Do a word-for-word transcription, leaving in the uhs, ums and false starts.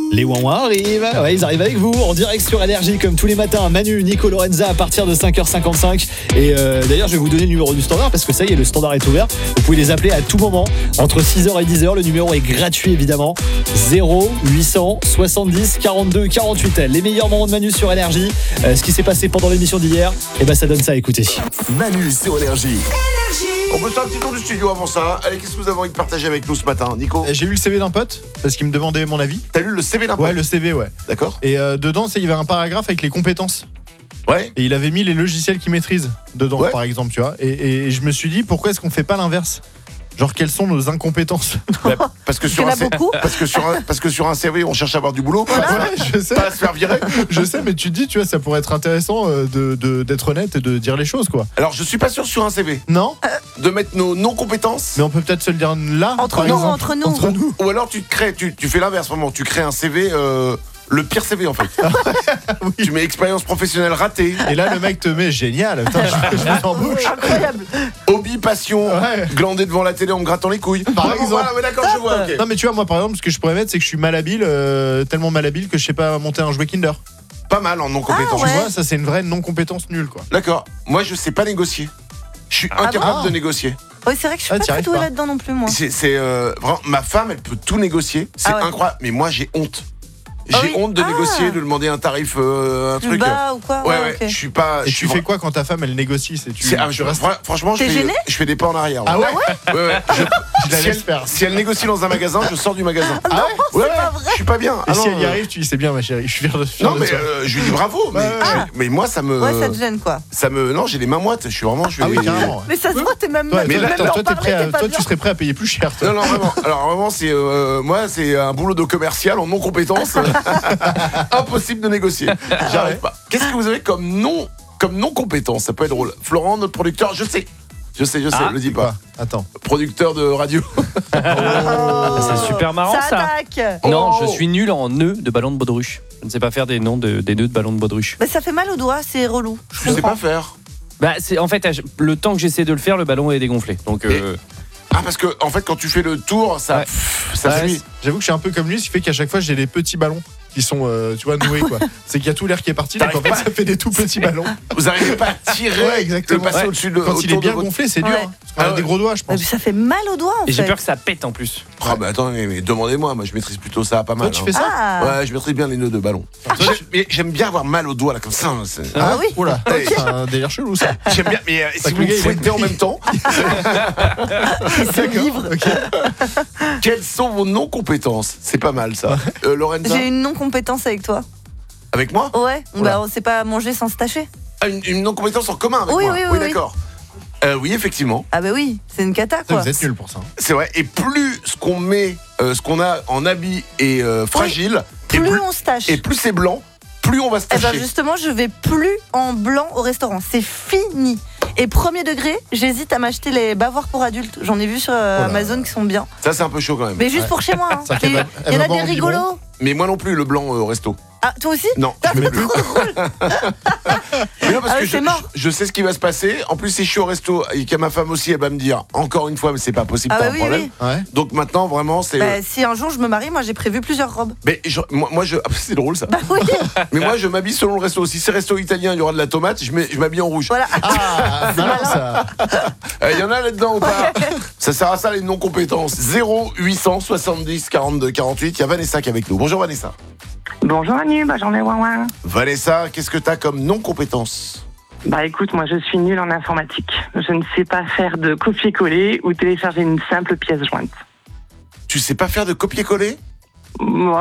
Les ouin-ouin arrivent, ouais, ils arrivent avec vous en direct sur Énergie comme tous les matins. Manu, Nico, Lorenza à partir de cinq heures cinquante-cinq. Et euh, d'ailleurs, je vais vous donner le numéro du standard parce que ça y est, le standard est ouvert. Vous pouvez les appeler à tout moment entre six heures et dix heures. Le numéro est gratuit évidemment. zéro huit cent soixante-dix quarante-deux quarante-huit. Les meilleurs moments de Manu sur Énergie. Euh, ce qui s'est passé pendant l'émission d'hier, et ben ça donne ça à écouter. Manu sur Énergie. On peut faire un petit tour du studio avant ça. Allez, qu'est-ce que vous avez envie de partager avec nous ce matin, Nico? J'ai lu le C V d'un pote parce qu'il me demandait mon avis. T'as lu le C V d'un pote? Ouais, le C V, ouais. D'accord. Et euh, dedans, il y avait un paragraphe avec les compétences. Ouais. Et il avait mis les logiciels qu'il maîtrise dedans, Ouais. par exemple, tu vois. Et, et je me suis dit, pourquoi est-ce qu'on fait pas l'inverse? Genre, quelles sont nos incompétences? Bah, parce que sur Il y en un a C- beaucoup. parce que sur un parce que sur un C V, on cherche à avoir du boulot, pas, Ouais, je sais. pas à se faire virer. Je sais, mais tu te dis, tu vois, ça pourrait être intéressant euh, de, de- d'être honnête et de dire les choses, quoi. Alors, je suis pas sûr sur un C V Non? de mettre nos non-compétences. Mais on peut peut-être se le dire là, Entre par nous, exemple. entre nous. Entre nous. Ou alors tu te crées, tu, tu fais l'inverse, vraiment. Tu crées un C V, euh, le pire C V en fait. Oui. Tu mets expérience professionnelle ratée, Et là, le mec te met génial. Putain, je, je me t'embauche. Incroyable. hobby, passion, Ouais. glander devant la télé en me grattant les couilles. Par Bon, exemple. Voilà, ouais, d'accord, je vois. ok. Non, mais tu vois, moi, par exemple, ce que je pourrais mettre, c'est que je suis malhabile, euh, tellement malhabile que je sais pas monter un jouet Kinder. Pas mal en non-compétence. Ah, Tu ouais. vois, ça, c'est une vraie non-compétence nulle, quoi. D'accord. Moi, je sais pas négocier. Je suis incapable bon de négocier. Oui, c'est vrai que je suis Ah, pas t'y très arrives douée pas. là-dedans non plus, moi. C'est, c'est euh, vraiment, ma femme, elle peut tout négocier. C'est Ah ouais. incroyable. Mais moi, j'ai honte. J'ai Ah oui. honte de Ah. négocier, de demander un tarif, euh, un Plus truc. bas ou quoi? Ouais, Ouais, ouais. ok. Je suis pas. Et je tu suis fais vra- quoi quand ta femme, elle négocie? C'est tu, c'est, ah, tu je- restes- fr- franchement, je T'es fais, gêné je fais des pas en arrière. Ah ouais? Ouais, ouais. Je- Je la si, laisse elle, faire. si elle négocie dans un magasin, je sors du magasin. Ah ouais? Ouais, ouais, pas vrai. je suis pas bien. Et Ah si non, elle y euh, arrive, tu dis c'est bien, ma chérie, je suis fier de, fier Non, de mais toi. euh, je lui dis bravo. Mais, Ouais, ouais, je- ouais. mais moi, ça me. Ouais, ça te gêne, quoi. ça me. Non, j'ai les mains moites. Je suis vraiment. Je Ah vais- oui, carrément. ouais. Mais ça se voit, t'es même Toi, même toi, là, attends, en toi, t'es parler, prêt à- t'es pas toi, bien. tu serais prêt à payer plus cher. toi. Non, non, vraiment. Alors, vraiment, c'est. euh, moi, c'est un boulot de commercial en non-compétence. Impossible de négocier. J'arrive pas. Qu'est-ce que vous avez comme non, comme non-compétence? Ça peut être drôle. Florent, notre producteur, je sais. Je sais, je sais, Ah, le dis Quoi pas. Attends. Producteur de radio. C'est super marrant Ça ça. attaque. Non, Oh. je suis nul en nœuds de ballon de baudruche. Je ne sais pas faire des noms de, des nœuds de ballon de baudruche. Mais ça fait mal aux doigts, c'est relou. Je sais pas faire. Bah, c'est en fait le temps que j'essaie de le faire, le ballon est dégonflé. Donc euh, Ah, parce que, en fait, quand tu fais le tour, ça. Ouais. pff, ça Ouais, suit. J'avoue que je suis un peu comme lui, ce qui fait qu'à chaque fois j'ai des petits ballons qui sont, euh, tu vois, noués, quoi. C'est qu'il y a tout l'air qui est parti, donc en fait T'arrives ça fait des tout petits ballons. Vous n'arrivez pas à tirer, Ouais, exactement. le passer Ouais. au-dessus de Quand il est autour bien de votre- gonflé, c'est dur. Ouais. hein. Parce qu'on a Ah ouais. des gros doigts, je Mais pense. ça fait mal aux doigts, en et j'ai fait. peur que ça pète en plus. Ah, bah attends, mais, mais demandez-moi, moi je maîtrise plutôt ça pas mal. Toi, tu hein. fais ça? Ah, Ouais, je maîtrise bien les nœuds de ballon. J'aime- mais j'aime bien avoir mal aux doigts là comme ça. hein, c'est- Ah oui. Oula, Ok. c'est un délire chelou ça. J'aime bien, mais euh, si que vous le me gars, il fouettez aime- en même temps, c'est vivre. quelles sont vos non-compétences? C'est pas mal ça. Euh, Lorenza, J'ai une non-compétence avec toi. avec moi? Ouais, Oula. bah on sait pas manger sans se tâcher. Ah, une, une non-compétence en commun avec Oui, moi. oui, oui, oui. d'accord. Euh, oui, effectivement, Ah bah oui, c'est une cata, Ça, quoi. vous êtes nuls pour ça. hein. c'est vrai. Et plus ce qu'on met, euh, ce qu'on a en habit est euh, fragile, et, Plus plus, on se tâche. et plus c'est blanc, plus on va se Eh ben tâcher. justement, je vais plus en blanc au restaurant. C'est fini. Et premier degré, j'hésite à m'acheter les bavoirs pour adultes. J'en ai vu sur euh, Oh là Amazon qui sont bien. Ça, c'est un peu chaud quand même. Mais juste Ouais. pour chez moi. hein. C'est vrai qu'elle Et va- elle Il y en va a boire des en biberon. rigolos. Mais moi non plus, le blanc euh, au resto. Ah, toi aussi? Non, Tu je mets mets plus. Mais non, parce Ah que ouais, je, c'est mort. je sais ce qui va se passer. En plus, si je suis au resto et qu'à ma femme aussi, elle va me dire encore une fois, mais c'est pas possible, Ah t'as bah un oui, problème. oui. Ouais. Donc maintenant, vraiment, c'est. Bah, si un jour je me marie, moi j'ai prévu plusieurs robes. Mais je- moi, moi, je. ah, c'est drôle ça. Bah oui, Mais moi, je m'habille selon le resto. Si c'est resto italien, il y aura de la tomate. Je, mets- je m'habille en rouge. voilà. Ah, malin ça. Il y en a là-dedans ou pas? Ça sert à ça les non-compétences. zéro huit cent soixante-dix quarante-deux quarante-huit. Il y a Vanessa qui est avec nous. Bonjour Vanessa. Bonjour Manu, bah j'en ai ouin ouin. Vanessa, qu'est-ce que t'as comme non-compétence? Bah écoute, moi je suis nulle en informatique. Je ne sais pas faire de copier-coller ou télécharger une simple pièce jointe. Tu sais pas faire de copier-coller? Moi,